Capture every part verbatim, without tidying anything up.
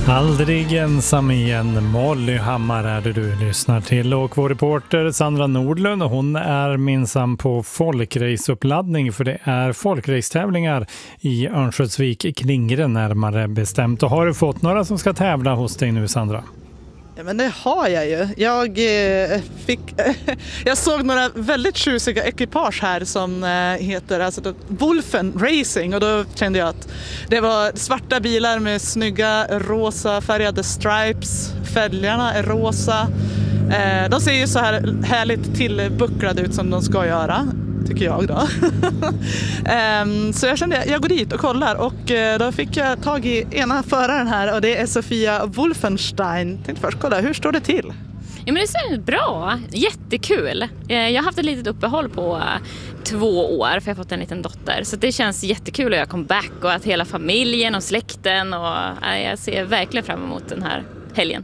Aldrig ensam igen, Molly Hammar är det du lyssnar till, och vår reporter Sandra Nordlund, hon är minsann på folkraceuppladdning, för det är folkracetävlingar i Örnsköldsvik, Klingre närmare bestämt. Och har du fått några som ska tävla hos dig nu, Sandra? Ja, men det har jag ju. Jag, eh, fick, eh, jag såg några väldigt tjusiga ekipage här som eh, heter alltså, Wolfen Racing, och då kände jag att det var svarta bilar med snygga rosa färgade stripes. Fälgarna är rosa. Eh, de ser ju så här härligt tillbucklade ut som de ska göra, tycker jag då. um, så jag kände, jag går dit och kollar, och uh, då fick jag tag i ena föraren här, och det är Sofia Wolfenstein. Tänkte först kolla, hur står det till? Ja, men det ser bra, jättekul. Jag har haft ett litet uppehåll på två år, för jag har fått en liten dotter. Så det känns jättekul att jag kom back, och att hela familjen och släkten, och jag ser verkligen fram emot den här helgen.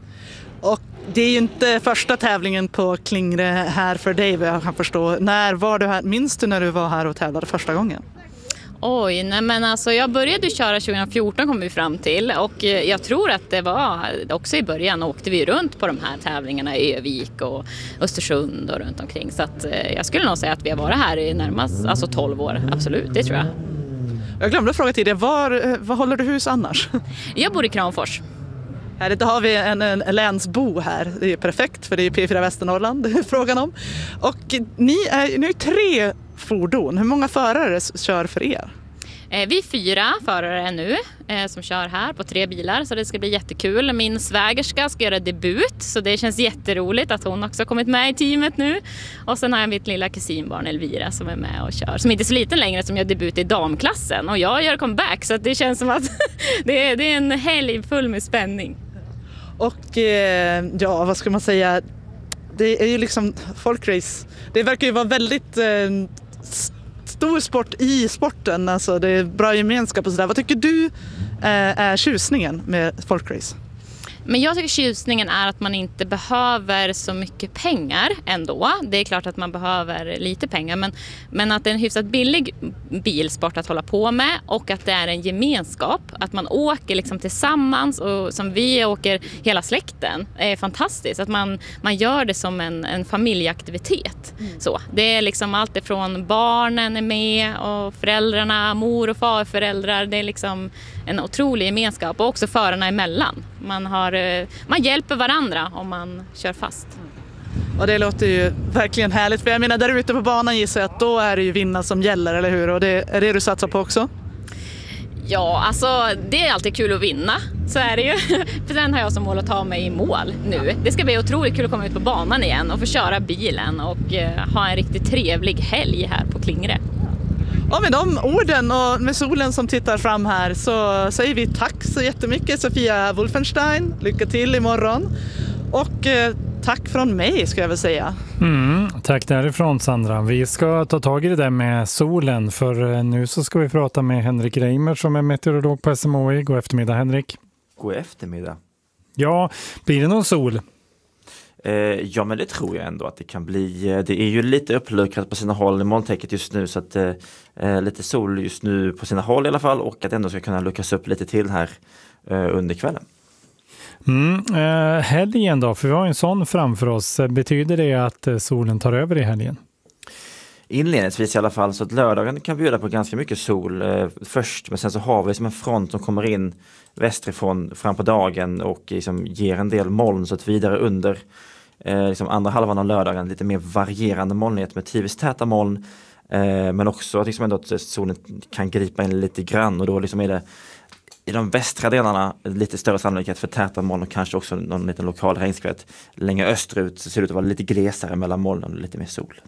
Och det är ju inte första tävlingen på Klingre här för dig, vad jag kan förstå. När var du här? Minns du när du var här och tävlade första gången? Oj, nej men alltså jag började köra tjugo fjorton, kom vi fram till, och jag tror att det var också i början åkte vi runt på de här tävlingarna i Övik och Östersund och runt omkring. Så att jag skulle nog säga att vi har varit här i närmast alltså tolv år, absolut, det tror jag. Jag glömde fråga tidigare, var, var håller du hus annars? Jag bor i Kramfors. Här då har vi en, en länsbo här. Det är perfekt, för det är P fyra Västernorrland det är frågan om. Och ni är, ni är tre fordon. Hur många förare kör för er? Vi är fyra förare nu som kör här på tre bilar, så det ska bli jättekul. Min svägerska ska göra debut, så det känns jätteroligt att hon också har kommit med i teamet nu. Och sen har jag mitt lilla kusinbarn Elvira som är med och kör, som inte är så liten längre, som gör debut i damklassen. Och jag gör comeback, så det känns som att det, är, det är en helg full med spänning. Och eh, ja, vad ska man säga? Det är ju liksom folkrace. Det verkar ju vara väldigt eh, stor sport i sporten. Alltså det är bra gemenskap och sådär. Vad tycker du eh, är tjusningen med folkrace? Men jag tycker tjusningen är att man inte behöver så mycket pengar ändå. Det är klart att man behöver lite pengar, men, men att det är en hyfsat billig bilsport att hålla på med, och att det är en gemenskap. Att man åker liksom tillsammans, och som vi åker hela släkten är fantastiskt. Att man, man gör det som en, en familjeaktivitet. Mm. Så, det är liksom allt ifrån barnen är med och föräldrarna, mor och farföräldrar. Det är liksom en otrolig gemenskap, och också förarna emellan. Man, har, man hjälper varandra om man kör fast. Och det låter ju verkligen härligt. För jag menar, där ute på banan gissar jag att då är det ju vinna som gäller, eller hur? Och det, är det du satsar på också? Ja, alltså det är alltid kul att vinna. Så är det ju. För sen har jag som mål att ta mig i mål nu. Det ska bli otroligt kul att komma ut på banan igen och få köra bilen och eh, ha en riktigt trevlig helg här på Klingre. Och med de orden och med solen som tittar fram här så säger vi tack så jättemycket Sofia Wolfenstein. Lycka till imorgon. Och eh, tack från mig ska jag väl säga. Mm, tack därifrån Sandra. Vi ska ta tag i det där med solen, för nu så ska vi prata med Henrik Reimer som är meteorolog på S M H I. God eftermiddag Henrik. God eftermiddag. Ja, blir det någon sol? Eh, ja, men det tror jag ändå att det kan bli. Det är ju lite uppluckrat på sina håll i molntäcket just nu, så att eh, lite sol just nu på sina håll i alla fall, och att ändå ska kunna luckras upp lite till här eh, under kvällen. Mm, eh, helgen då, för vi har en sån framför oss. Betyder det att eh, solen tar över i helgen? Inledningsvis i alla fall, så att lördagen kan bjuda på ganska mycket sol eh, först, men sen så har vi som en front som kommer in västerifrån fram på dagen och liksom ger en del moln, så att vidare under eh, liksom andra halvan av lördagen lite mer varierande molnighet med tidvis täta moln, eh, men också att, liksom ändå att solen kan gripa in lite grann, och då liksom är det i de västra delarna lite större sannolikhet för täta moln och kanske också någon liten lokal regnskvätt. Längre österut så ser det ut att vara lite glesare mellan molnen och lite mer sol.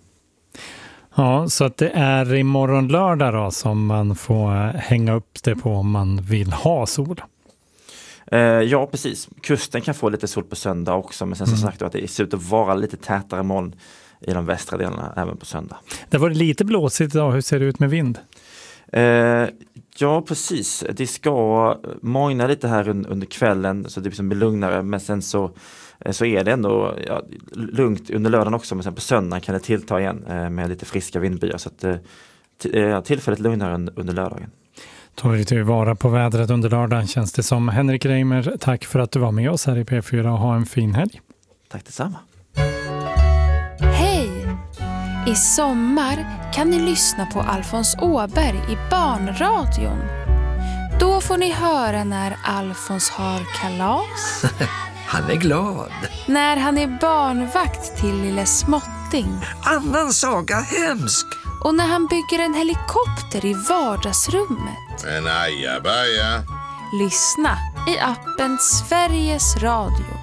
Ja, så att det är imorgon lördag då som man får hänga upp det på om man vill ha sol. Eh, ja, precis. Kusten kan få lite sol på söndag också, men sen som mm. sagt att det ser ut att vara lite tätare moln i de västra delarna även på söndag. Det var lite blåsigt idag. Hur ser det ut med vind? Eh, ja, precis. Det ska mojna lite här under kvällen, så det liksom blir lugnare, men sen så så är det ändå ja, lugnt under lördagen också, men sen på söndagen kan det tillta igen eh, med lite friska vindbyar, så att eh, t- tillfälligt lugnare under lördagen. tar vi tillvara på vädret under lördagen, känns det som. Henrik Reimer, tack för att du var med oss här i P fyra och ha en fin helg. Tack detsamma. Hej! I sommar kan ni lyssna på Alfons Åberg i Barnradion. Då får ni höra när Alfons har kalas. Han är glad. När han är barnvakt till lille Småtting. Annan saga hemsk. Och när han bygger en helikopter i vardagsrummet. En ajabaja. Lyssna i appen Sveriges Radio.